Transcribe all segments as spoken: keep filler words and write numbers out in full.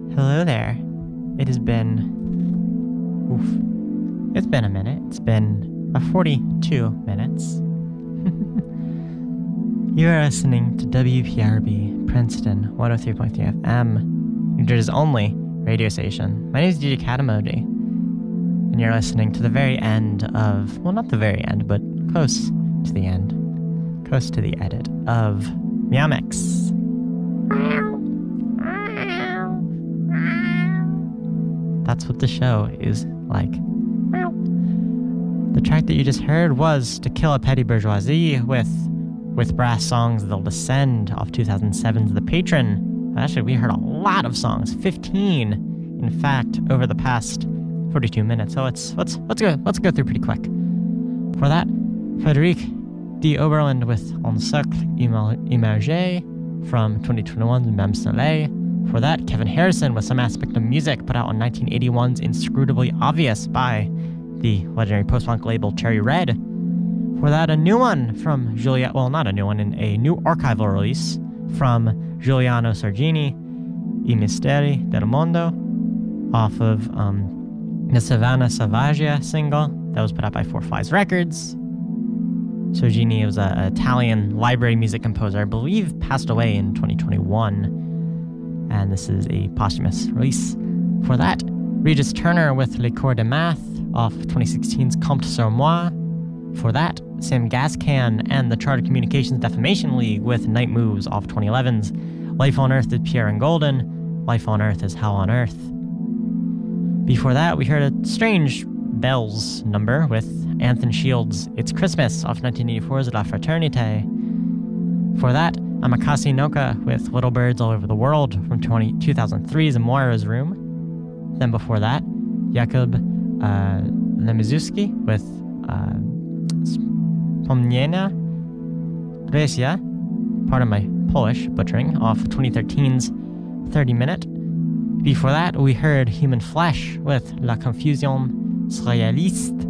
Hello there. It has been... Oof. It's been a minute. It's been uh, forty-two minutes. You're listening to W P R B Princeton one oh three point three F M, New Jersey's only radio station. My name is D J Katamoji, and you're listening to the very end of... Well, not the very end, but close to the end. Close to the edit of Meowmix. That's what the show is like. The track that you just heard was To Kill a Petty Bourgeoisie with with Brass Songs They'll Descend off two thousand seven's The Patron. Actually, we heard a lot of songs, fifteen, in fact, over the past forty-two minutes. So let's let's let's go let's go through pretty quick. For that, Frederic D. Oberland with En Cercle Imagé from twenty twenty-one's Même Soleil. For that, Kevin Harrison with Some Aspect of Music, put out on nineteen eighty-one's Inscrutably Obvious by the legendary post-punk label Cherry Red. For that, a new one from Juliet, well, not a new one, a new archival release from Giuliano Sargini, I Misteri del Mondo, off of um, the Savannah Savaggia single that was put out by Four Flies Records. Sargini was an Italian library music composer, I believe passed away in twenty twenty-one. And this is a posthumous release. For that, Regis Turner with Les Cours de Math off twenty sixteen's Compte sur Moi. For that, Sam Gascan and the Charter Communications Defamation League with Night Moves off twenty eleven's Life on Earth is Pierre and Golden, Life on Earth is Hell on Earth. Before that, we heard a strange Bells number with Anthony Shields' It's Christmas off nineteen eighty-four's La Fraternité. For that, Amakasi Noka with Little Birds All Over the World from two thousand three's Moira's Room. Then before that, Jakub uh, Lemizuski with uh, Wspomnienia Grecia, part of my Polish butchering, off twenty thirteen's thirty minute. Before that, we heard Human Flesh with La Confusion Surrealiste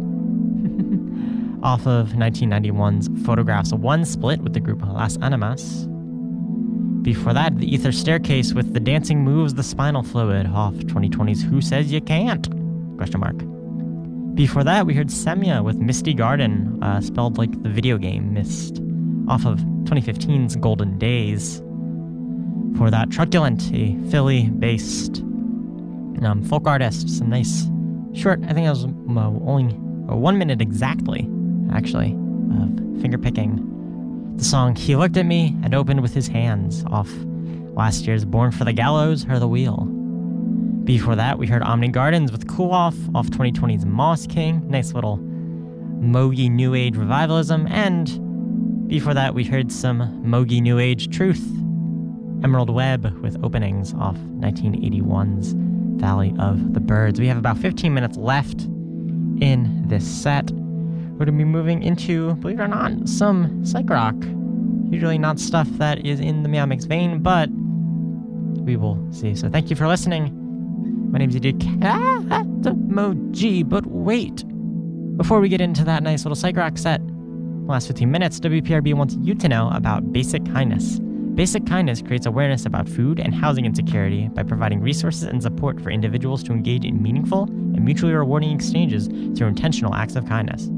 off of nineteen ninety-one's Photographs one split with the group Las Animas. Before that, The Ether Staircase with The Dancing Moves the Spinal Fluid off twenty twenty's Who Says You Can't? Question mark. Before that, we heard Semya with Misty Garden, uh, spelled like the video game Mist, off of twenty fifteen's Golden Days. For that, Truculent, a Philly-based um, folk artist, some nice short, I think it was uh, only uh, one minute exactly, actually, of finger-picking. The song He Looked at Me and Opened with His Hands off last year's Born for the Gallows, Her the Wheel. Before that, we heard Omni Gardens with Cool Off off twenty twenty's Moss King, nice little Mogi New Age revivalism. And before that, we heard some Mogi New Age truth, Emerald Web with Openings off nineteen eighty-one's Valley of the Birds. We have about fifteen minutes left in this set. We're going to be moving into, believe it or not, some psych rock. Usually not stuff that is in the Meowmix vein, but we will see. So thank you for listening. My name is D J Katamoji, but wait. Before we get into that nice little psych rock set, the last fifteen minutes, W P R B wants you to know about Basic Kindness. Basic Kindness creates awareness about food and housing insecurity by providing resources and support for individuals to engage in meaningful and mutually rewarding exchanges through intentional acts of kindness.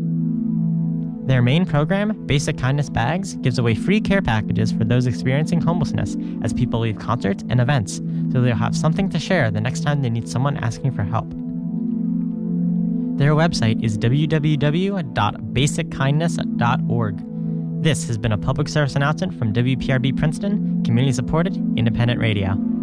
Their main program, Basic Kindness Bags, gives away free care packages for those experiencing homelessness as people leave concerts and events, so they'll have something to share the next time they need someone asking for help. Their website is w w w dot basic kindness dot org. This has been a public service announcement from W P R B Princeton, community-supported, independent radio.